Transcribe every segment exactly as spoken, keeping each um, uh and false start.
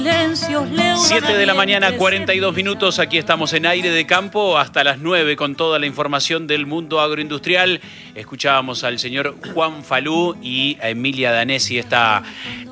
siete de la mañana, cuarenta y dos minutos. Aquí estamos en Aire de Campo hasta las nueve con toda la información del mundo agroindustrial. Escuchábamos al señor Juan Falú y a Emilia Danesi, esta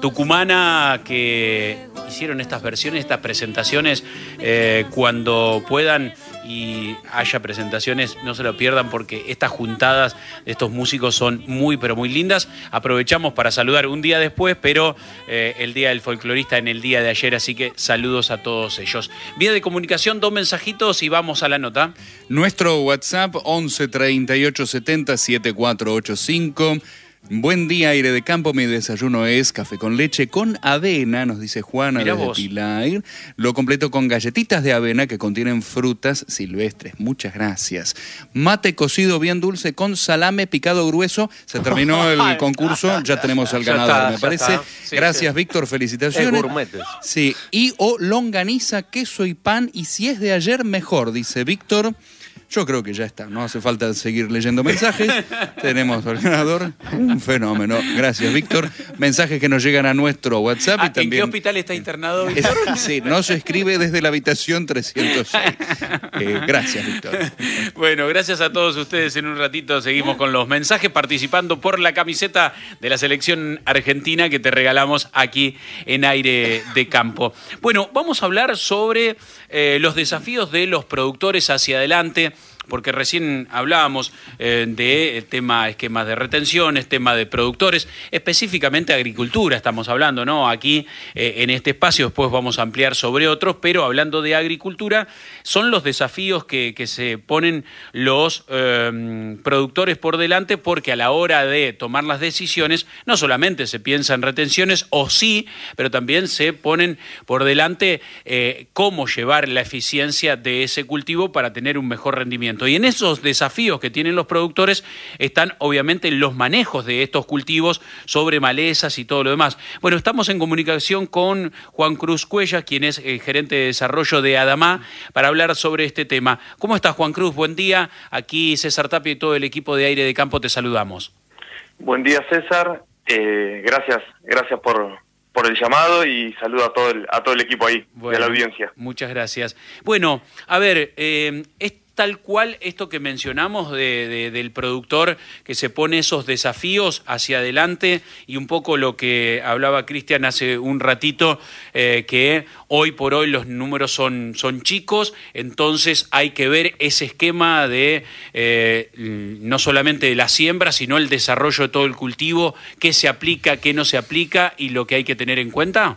tucumana que hicieron estas versiones, estas presentaciones. Eh, cuando puedan y haya presentaciones, no se lo pierdan, porque estas juntadas de estos músicos son muy, pero muy lindas. Aprovechamos para saludar un día después, pero eh, el Día del Folclorista en el día de ayer, así que saludos a todos ellos. Vía de comunicación, dos mensajitos y vamos a la nota. Nuestro WhatsApp once treinta y ocho setenta setenta y cuatro ochenta y cinco. Buen día, Aire de Campo. Mi desayuno es café con leche con avena, nos dice Juana Mirá desde vos. Pilar. Lo completo con galletitas de avena que contienen frutas silvestres. Muchas gracias. Mate cocido bien dulce con salame picado grueso. Se terminó el concurso, ya tenemos al Ya ganador, está, me ya parece. está. Sí, Gracias, sí. Víctor, Es felicitaciones. gourmet. Sí, y o longaniza, queso y pan, y si es de ayer, mejor, dice Víctor. Yo creo que ya está, no hace falta seguir leyendo mensajes. Tenemos al ganador, un fenómeno. Gracias, Víctor. Mensajes que nos llegan a nuestro WhatsApp. Ah, y también... ¿En qué hospital está internado, Víctor? Es- sí, no se escribe desde la habitación trescientos seis. Eh, gracias, Víctor. Bueno, gracias a todos ustedes. En un ratito seguimos con los mensajes, participando por la camiseta de la selección argentina que te regalamos aquí en Aire de Campo. Bueno, vamos a hablar sobre eh, los desafíos de los productores hacia adelante, porque recién hablábamos eh, de tema esquemas de retenciones, tema de productores, específicamente agricultura estamos hablando, ¿no? Aquí eh, en este espacio, después vamos a ampliar sobre otros, pero hablando de agricultura, son los desafíos que, que se ponen los eh, productores por delante, porque a la hora de tomar las decisiones, no solamente se piensa en retenciones, o sí, pero también se ponen por delante eh, cómo llevar la eficiencia de ese cultivo para tener un mejor rendimiento. Y en esos desafíos que tienen los productores están obviamente los manejos de estos cultivos sobre malezas y todo lo demás. Bueno, estamos en comunicación con Juan Cruz Cuellas, quien es el gerente de desarrollo de Adamá, para hablar sobre este tema. ¿Cómo estás, Juan Cruz? Buen día. Aquí César Tapia y todo el equipo de Aire de Campo te saludamos. Buen día, César. Eh, gracias, gracias por, por el llamado y saludo a todo el, a todo el equipo ahí, Bueno, de la audiencia. Muchas gracias. Bueno, a ver, eh, es tal cual esto que mencionamos de, de, del productor que se pone esos desafíos hacia adelante, y un poco lo que hablaba Cristian hace un ratito, eh, que hoy por hoy los números son, son chicos, entonces hay que ver ese esquema de eh, no solamente de la siembra, sino el desarrollo de todo el cultivo, qué se aplica, qué no se aplica y lo que hay que tener en cuenta.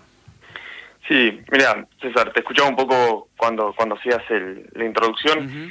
Sí, mira, César, te escuchaba un poco cuando cuando hacías el, la introducción. Uh-huh.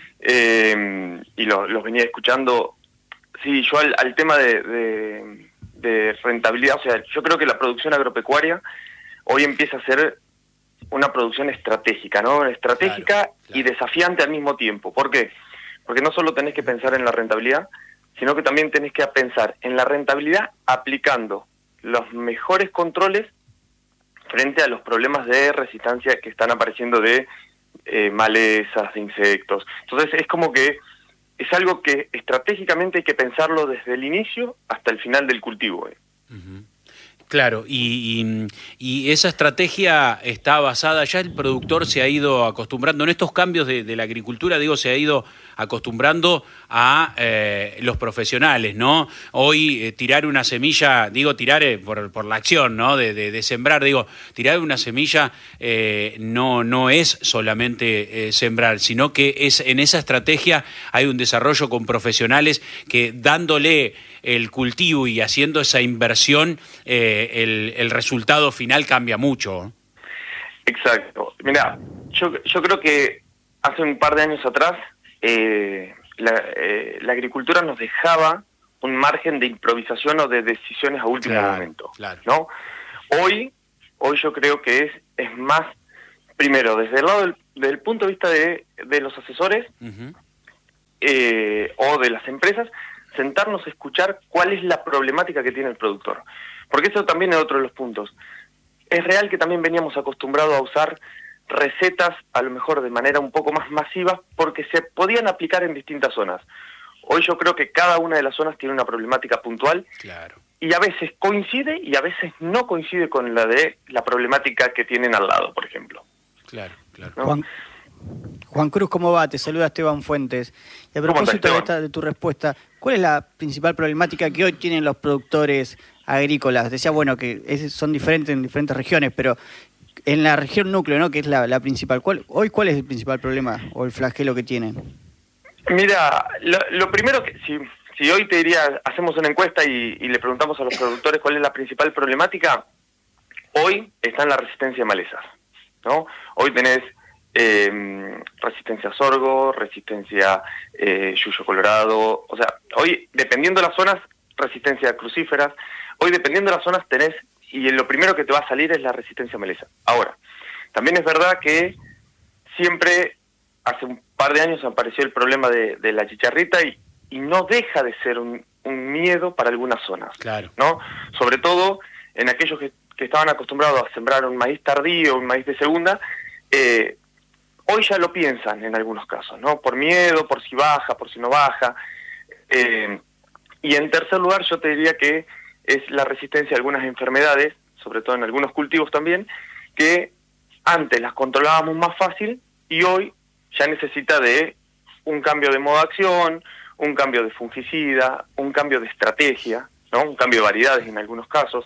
eh, y lo- los venía escuchando. Sí, yo al, al tema de, de, de rentabilidad, o sea, yo creo que la producción agropecuaria hoy empieza a ser una producción estratégica, ¿no? Estratégica Claro, claro. y desafiante al mismo tiempo. ¿Por qué? Porque no solo tenés que pensar en la rentabilidad, sino que también tenés que pensar en la rentabilidad aplicando los mejores controles frente a los problemas de resistencia que están apareciendo de eh, malezas, de insectos. Entonces es como que es algo que estratégicamente hay que pensarlo desde el inicio hasta el final del cultivo. Eh. Uh-huh. Claro, y, y, y esa estrategia está basada, ya el productor se ha ido acostumbrando, en estos cambios de, de la agricultura, digo, se ha ido acostumbrando a eh, los profesionales, ¿no? Hoy eh, tirar una semilla, digo tirar eh, por, por la acción, ¿no? De, de, de sembrar, digo, tirar una semilla eh, no, no es solamente eh, sembrar, sino que es en esa estrategia hay un desarrollo con profesionales que dándole el cultivo y haciendo esa inversión, eh, el, el resultado final cambia mucho. Exacto. Mira, yo, yo creo que hace un par de años atrás eh, la, eh, la agricultura nos dejaba un margen de improvisación o de decisiones a último Claro, momento, claro. ¿no? Hoy, hoy yo creo que es, es más, primero, desde el lado del, del punto de vista de, de los asesores Uh-huh. eh, o de las empresas, sentarnos a escuchar cuál es la problemática que tiene el productor. Porque eso también es otro de los puntos. Es real que también veníamos acostumbrados a usar recetas, a lo mejor de manera un poco más masiva, porque se podían aplicar en distintas zonas. Hoy yo creo que cada una de las zonas tiene una problemática puntual Claro. y a veces coincide y a veces no coincide con la de la problemática que tienen al lado, por ejemplo. Claro, claro. ¿No? Juan, Juan Cruz, ¿cómo va? Te saluda Esteban Fuentes. Y a propósito de, esta, de tu respuesta, ¿cuál es la principal problemática que hoy tienen los productores agrícolas? Decía, bueno, que es, son diferentes en diferentes regiones, pero en la región núcleo, ¿no?, que es la, la principal, ¿cuál, hoy cuál es el principal problema o el flagelo que tienen? Mira, lo, lo primero que... Si, si hoy te diría, hacemos una encuesta y, y le preguntamos a los productores cuál es la principal problemática, hoy está en la resistencia a malezas, ¿no? Hoy tenés eh, resistencia a sorgo, resistencia eh, yuyo colorado, o sea, hoy dependiendo de las zonas, resistencia a crucíferas, hoy dependiendo de las zonas tenés, y lo primero que te va a salir es la resistencia a maleza. Ahora, también es verdad que siempre, hace un par de años apareció el problema de, de la chicharrita y, y no deja de ser un, un miedo para algunas zonas, Claro. ¿no? Sobre todo en aquellos que, que estaban acostumbrados a sembrar un maíz tardío, un maíz de segunda, eh, hoy ya lo piensan en algunos casos, ¿no? Por miedo, por si baja, por si no baja. Eh, y en tercer lugar yo te diría que es la resistencia a algunas enfermedades, sobre todo en algunos cultivos también, que antes las controlábamos más fácil y hoy ya necesita de un cambio de modo de acción, un cambio de fungicida, un cambio de estrategia, ¿no? Un cambio de variedades en algunos casos.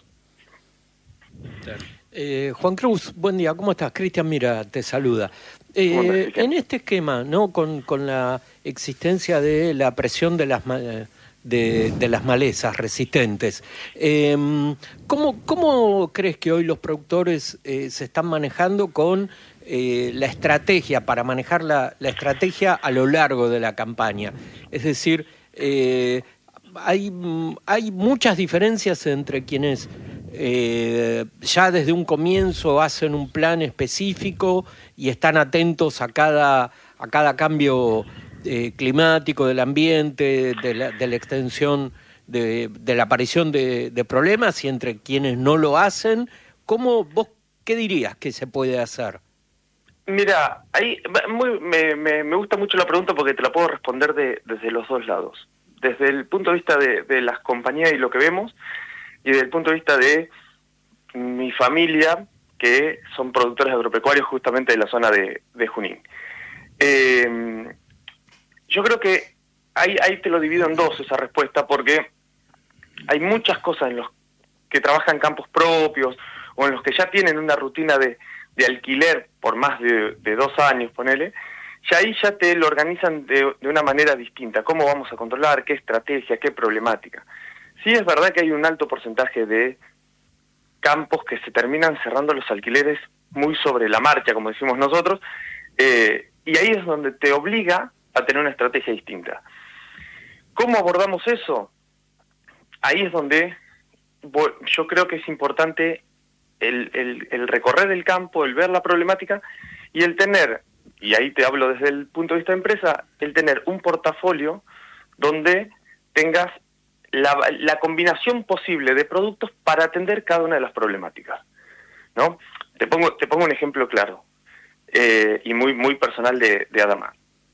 Eh, Juan Cruz, buen día, ¿cómo estás? Cristian Mira te saluda. Eh, ¿Cómo estás, en este esquema, ¿no?, con, con la existencia de la presión de las de, de las malezas resistentes, eh, ¿cómo, ¿cómo crees que hoy los productores eh, se están manejando con eh, la estrategia, para manejar la, la estrategia a lo largo de la campaña? Es decir, eh, hay, hay muchas diferencias entre quienes Eh, ya desde un comienzo hacen un plan específico y están atentos a cada, a cada cambio eh, climático del ambiente, de la, de la extensión, de, de la aparición de, de problemas, y entre quienes no lo hacen. ¿Cómo, vos qué dirías que se puede hacer? Mira, ahí muy, me, me, me gusta mucho la pregunta porque te la puedo responder de, desde los dos lados. Desde el punto de vista de, de las compañías y lo que vemos, y desde el punto de vista de mi familia, que son productores agropecuarios justamente de la zona de, de Junín. Eh, yo creo que ahí, ahí te lo divido en dos esa respuesta, porque hay muchas cosas en los que trabajan campos propios o en los que ya tienen una rutina de, de alquiler por más de, de dos años, ponele, ya ahí ya te lo organizan de, de una manera distinta. ¿Cómo vamos a controlar? ¿Qué estrategia? ¿Qué problemática? Sí, es verdad que hay un alto porcentaje de campos que se terminan cerrando los alquileres muy sobre la marcha, como decimos nosotros, eh, y ahí es donde te obliga a tener una estrategia distinta. ¿Cómo abordamos eso? Ahí es donde yo creo que es importante el, el, el recorrer el campo, el ver la problemática y el tener, y ahí te hablo desde el punto de vista de empresa, el tener un portafolio donde tengas La, la combinación posible de productos para atender cada una de las problemáticas, ¿no? Te pongo, te pongo un ejemplo claro eh, y muy, muy personal de, de Adama.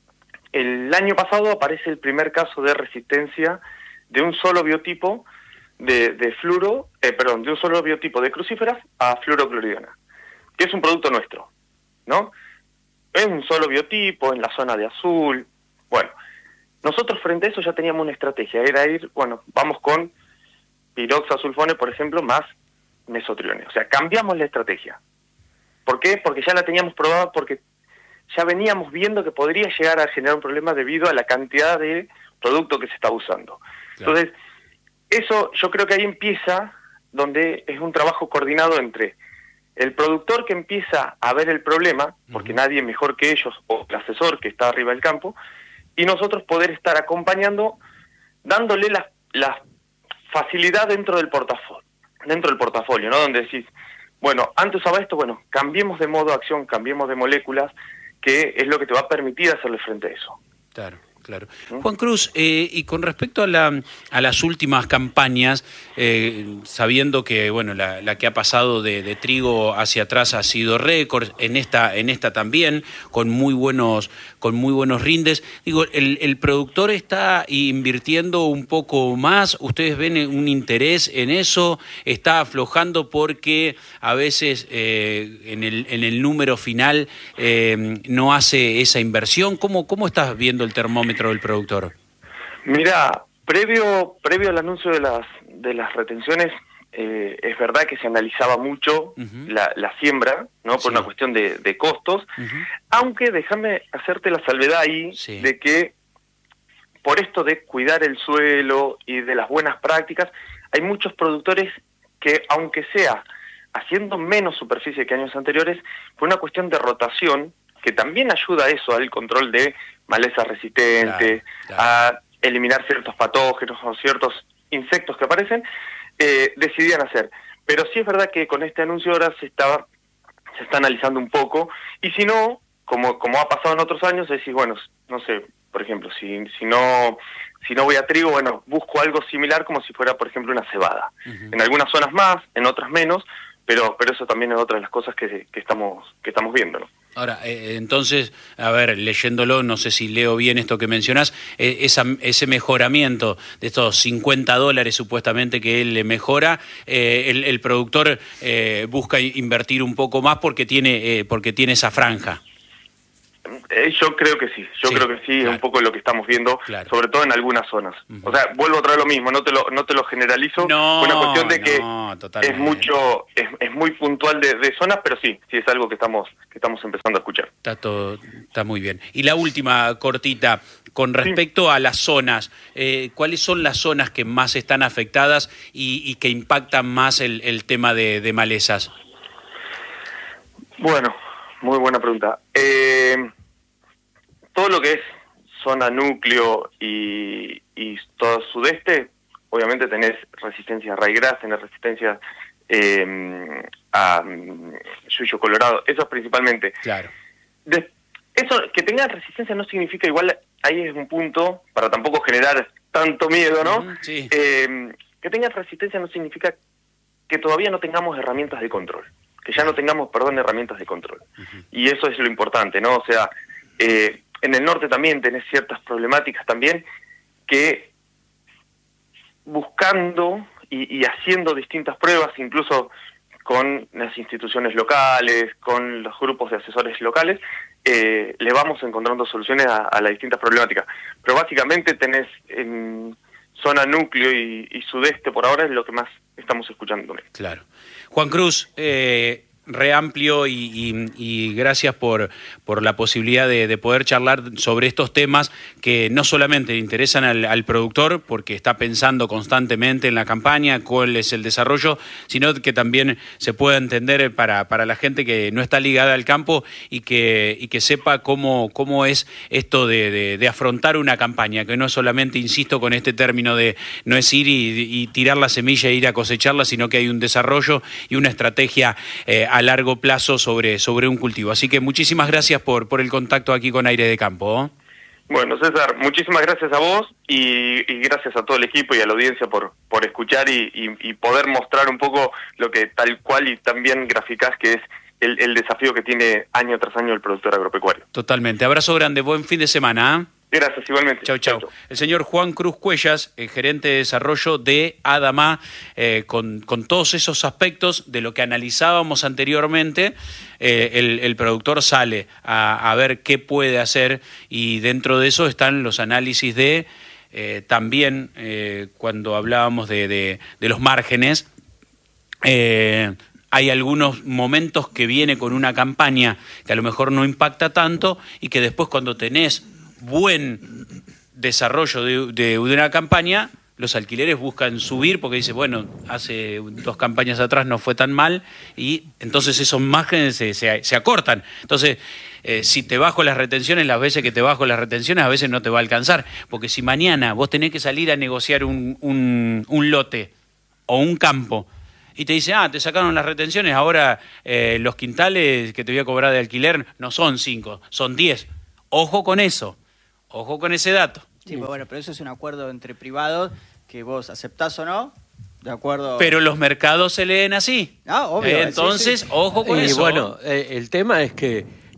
El año pasado aparece el primer caso de resistencia de un solo biotipo de, de fluoro, eh, perdón, de un solo biotipo de crucíferas a fluorocloridona, que es un producto nuestro, ¿no? Es un solo biotipo en la zona de azul. Bueno, nosotros frente a eso ya teníamos una estrategia, era ir, bueno, vamos con piroxasulfone, por ejemplo, más mesotriones. O sea, cambiamos la estrategia. ¿Por qué? Porque ya la teníamos probada, porque ya veníamos viendo que podría llegar a generar un problema debido a la cantidad de producto que se está usando. Claro. Entonces, eso yo creo que ahí empieza, donde es un trabajo coordinado entre el productor que empieza a ver el problema, porque uh-huh. nadie mejor que ellos, o el asesor que está arriba del campo, y nosotros poder estar acompañando, dándole la, la facilidad dentro del portafolio, dentro del portafolio, ¿no? Donde decís, bueno, antes usaba esto, bueno, cambiemos de modo de acción, cambiemos de moléculas, que es lo que te va a permitir hacerle frente a eso. Claro. Claro. Juan Cruz, eh, y con respecto a, la, a las últimas campañas, eh, sabiendo que bueno la, la que ha pasado de, de trigo hacia atrás ha sido récord, en esta, en esta también, con muy buenos, con muy buenos rindes. Digo, el, el productor está invirtiendo un poco más, ¿ustedes ven un interés en eso? ¿Está aflojando porque a veces eh, en, el, en el número final eh, no hace esa inversión? ¿Cómo, cómo estás viendo el termómetro del productor? Mira, previo previo al anuncio de las de las retenciones, eh, es verdad que se analizaba mucho uh-huh. la, la siembra, ¿no? Por sí. una cuestión de, de costos, uh-huh. aunque déjame hacerte la salvedad ahí sí. de que por esto de cuidar el suelo y de las buenas prácticas, hay muchos productores que, aunque sea haciendo menos superficie que años anteriores, por una cuestión de rotación, que también ayuda a eso, al control de malezas resistentes, claro, claro. a eliminar ciertos patógenos o ciertos insectos que aparecen, eh, decidían hacer. Pero sí es verdad que con este anuncio ahora se está, se está analizando un poco, y si no, como, como ha pasado en otros años, es decir, bueno, no sé, por ejemplo, si, si no si no voy a trigo, bueno, busco algo similar como si fuera, por ejemplo, una cebada. Uh-huh. En algunas zonas más, en otras menos, pero pero eso también es otra de las cosas que, que estamos que estamos viendo, ¿no? Ahora, eh, entonces, a ver, leyéndolo, no sé si leo bien esto que mencionás, eh, esa, ese mejoramiento de estos cincuenta dólares supuestamente que él le mejora, eh, el, el productor eh, busca invertir un poco más porque tiene eh, porque tiene esa franja. Eh, yo creo que sí, yo sí, creo que sí, claro. Es un poco lo que estamos viendo, claro. sobre todo en algunas zonas. Uh-huh. O sea, vuelvo a traer lo mismo, no te lo no te lo generalizo, no, una cuestión de que no, es mucho, es, es muy puntual de, de zonas, pero sí, sí es algo que estamos que estamos empezando a escuchar. Está todo, está muy bien. Y la última cortita, con respecto sí. a las zonas, eh, ¿cuáles son las zonas que más están afectadas y, y que impactan más el, el tema de, de malezas? Bueno, muy buena pregunta. Eh, todo lo que es zona núcleo y, y todo sudeste, obviamente tenés resistencia a raigras, tenés resistencia eh, a um, yuyo colorado, eso principalmente. Claro. De, eso, que tenga resistencia no significa, igual ahí es un punto, para tampoco generar tanto miedo, ¿no? Uh-huh, sí. Eh, que tenga resistencia no significa que todavía no tengamos herramientas de control. Que ya no tengamos, perdón, herramientas de control. Uh-huh. Y eso es lo importante, ¿no? O sea, eh, en el norte también tenés ciertas problemáticas también que buscando y, y haciendo distintas pruebas, incluso con las instituciones locales, con los grupos de asesores locales, eh, le vamos encontrando soluciones a, a las distintas problemáticas. Pero básicamente tenés en zona núcleo y, y sudeste por ahora es lo que más estamos escuchando. Claro. Juan Cruz, eh, re amplio y, y, y gracias por, por la posibilidad de, de poder charlar sobre estos temas que no solamente le interesan al, al productor porque está pensando constantemente en la campaña, cuál es el desarrollo, sino que también se pueda entender para, para la gente que no está ligada al campo y que, y que sepa cómo, cómo es esto de, de, de afrontar una campaña, que no es solamente, insisto con este término de no es ir y, y tirar la semilla e ir a cosecharla, sino que hay un desarrollo y una estrategia eh, a largo plazo sobre, sobre un cultivo. Así que muchísimas gracias por, por el contacto aquí con Aire de Campo. ¿eh? Bueno, César, muchísimas gracias a vos y, y gracias a todo el equipo y a la audiencia por, por escuchar y, y, y poder mostrar un poco lo que tal cual y también graficás que es el, el desafío que tiene año tras año el productor agropecuario. Totalmente. Abrazo grande, buen fin de semana. ¿eh? Gracias, igualmente. Chau, chau. El señor Juan Cruz Cuellas, el gerente de desarrollo de ADAMA, eh, con, con todos esos aspectos de lo que analizábamos anteriormente, eh, el, el productor sale a, a ver qué puede hacer y dentro de eso están los análisis de, eh, también eh, cuando hablábamos de, de, de los márgenes, eh, hay algunos momentos que viene con una campaña que a lo mejor no impacta tanto y que después cuando tenés buen desarrollo de, de, de una campaña, los alquileres buscan subir porque dice, bueno, hace dos campañas atrás no fue tan mal y entonces esos márgenes se, se, se acortan. Entonces, eh, si te bajo las retenciones, las veces que te bajo las retenciones a veces no te va a alcanzar, porque si mañana vos tenés que salir a negociar un, un, un lote o un campo y te dice, ah, te sacaron las retenciones, ahora eh, los quintales que te voy a cobrar de alquiler no son cinco, son diez. Ojo con eso. Ojo con ese dato. Sí, pues bueno, pero eso es un acuerdo entre privados que vos aceptás o no, de acuerdo. Pero los mercados se leen así. Ah, obvio. Eh, entonces, sí, sí. ojo con y eso. Bueno, eh, el tema es que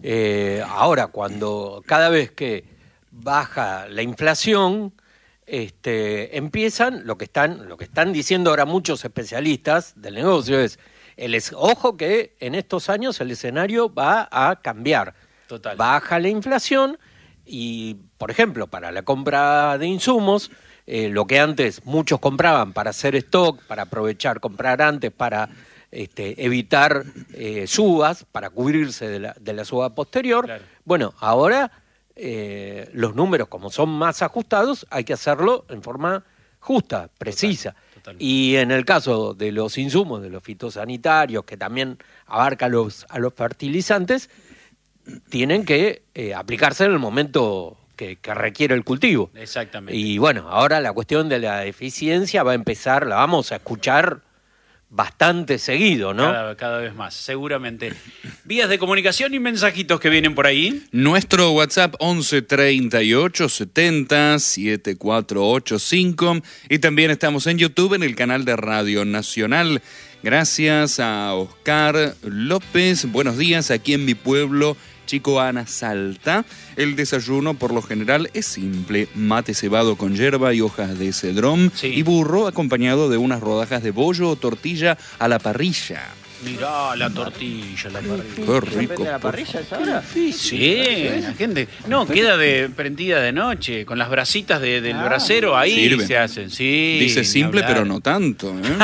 Eh, ahora, cuando cada vez que baja la inflación, este, empiezan, lo que están, lo que están diciendo ahora muchos especialistas del negocio es, el es, ojo que en estos años el escenario va a cambiar. Total. Baja la inflación y, por ejemplo, para la compra de insumos, eh, lo que antes muchos compraban para hacer stock, para aprovechar, comprar antes, para este, evitar eh, subas, para cubrirse de la, de la suba posterior. Claro. Bueno, ahora eh, los números, como son más ajustados, hay que hacerlo en forma justa, precisa. Total, total. Y en el caso de los insumos, de los fitosanitarios, que también abarca los, a los fertilizantes, tienen que eh, aplicarse en el momento que, que requiere el cultivo. Exactamente. Y bueno, ahora la cuestión de la eficiencia va a empezar, la vamos a escuchar bastante seguido, ¿no? Cada, cada vez más, seguramente. Vías de comunicación y mensajitos que vienen por ahí. Nuestro WhatsApp once treinta y ocho setenta setenta y cuatro ochenta y cinco y también estamos en YouTube en el canal de Radio Nacional. Gracias a Oscar López. Buenos días, aquí en mi pueblo, Chico Ana Salta. El desayuno por lo general es simple: mate cebado con yerba y hojas de cedrón, Sí. y burro acompañado de unas rodajas de bollo o tortilla a la parrilla. Mirá la tortilla, la parrilla. Qué rico. ¿Depende de la parrilla esa hora? Sí, la gente. No, queda de prendida de noche, con las brasitas de, del Ah, brasero, ahí sirve. se hacen. Sí. Dice ni simple, hablar. pero no tanto, ¿eh?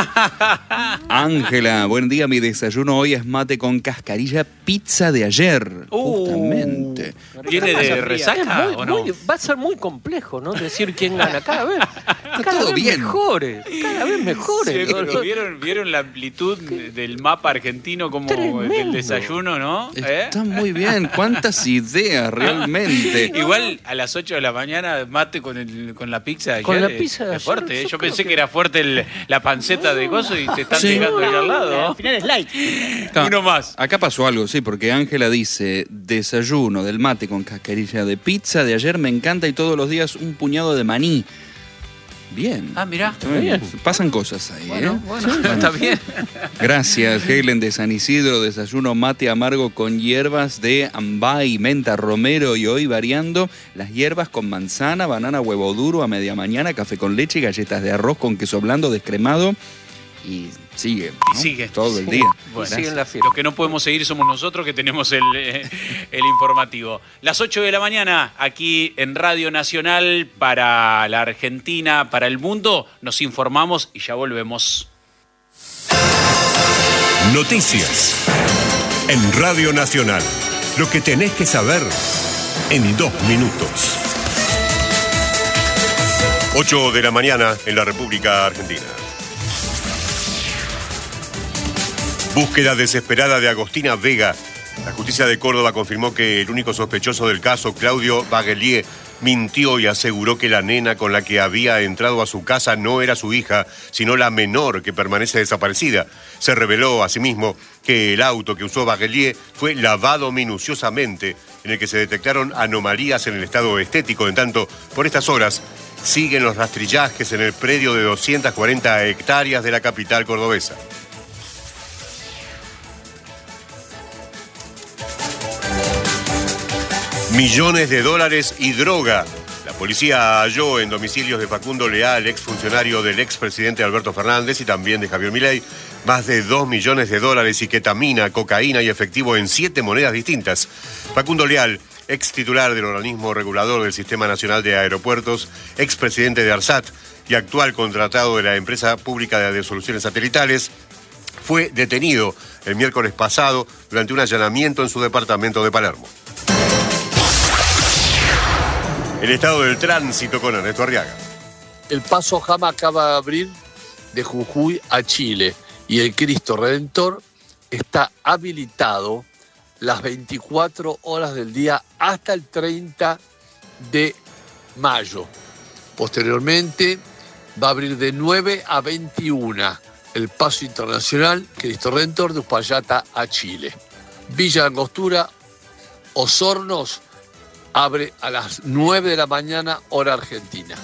Ángela, buen día. Mi desayuno hoy es mate con cascarilla, pizza de ayer. Uh, Justamente. ¿Viene Masa de fría. resaca Muy- o no? muy- va a ser muy complejo, ¿no? Decir quién gana cada vez. Cada todo vez bien. mejores, cada vez mejores. Sí, pero ¿vieron, ¿Vieron la amplitud de- del mapa argentino como Tremendo. el desayuno, no? ¿Eh? Está muy bien. Cuántas ideas realmente. Igual a las ocho de la mañana mate con, el, con la pizza. de Con ayer, la es- pizza de es fuerte. ayer, ¿eh? yo Yo creo pensé que- que era fuerte el- la panceta de gozo y te están Sí. pegando ahí al lado. Al final es light. Acá- Uno más. Acá pasó algo, sí, porque Ángela dice: desayuno del mate con cascarilla de pizza de ayer me encanta, y todos los días un puñado de maní. Bien. Ah, mirá. Está bien. Pasan cosas ahí, Bueno, ¿eh? bueno, está bien. Gracias, Helen de San Isidro. Desayuno mate amargo con hierbas de ambay, menta, romero, y hoy variando las hierbas con manzana, banana, huevo duro a media mañana, café con leche y galletas de arroz con queso blando descremado. Y sigue, Y ¿no? sigue. Todo el Sí. día. Bueno, sigue en la fiesta. Los que no podemos seguir somos nosotros, que tenemos el, eh, el informativo. Las ocho de la mañana, aquí en Radio Nacional, para la Argentina, para el mundo, nos informamos y ya volvemos. Noticias en Radio Nacional. Lo que tenés que saber en dos minutos. ocho de la mañana en la República Argentina. Búsqueda desesperada de Agostina Vega. La justicia de Córdoba confirmó que el único sospechoso del caso, Claudio Baguelier, mintió y aseguró que la nena con la que había entrado a su casa no era su hija, sino la menor que permanece desaparecida. Se reveló asimismo que el auto que usó Baguelier fue lavado minuciosamente, en el que se detectaron anomalías en el estado estético. En tanto, por estas horas, siguen los rastrillajes en el predio de doscientas cuarenta hectáreas de la capital cordobesa. Millones de dólares y droga. La policía halló en domicilios de Facundo Leal, exfuncionario del expresidente Alberto Fernández y también de Javier Milei, más de dos millones de dólares y ketamina, cocaína y efectivo en siete monedas distintas. Facundo Leal, ex titular del organismo regulador del Sistema Nacional de Aeropuertos, expresidente de ARSAT y actual contratado de la empresa pública de soluciones satelitales, fue detenido el miércoles pasado durante un allanamiento en su departamento de Palermo. El estado del tránsito con Ernesto Arriaga. El paso Jama acaba de abrir de Jujuy a Chile y el Cristo Redentor está habilitado las veinticuatro horas del día hasta el treinta de mayo. Posteriormente va a abrir de nueve a veintiuna el paso internacional Cristo Redentor de Uspallata a Chile. Villa Angostura, Osornos, abre a las nueve de la mañana, hora argentina.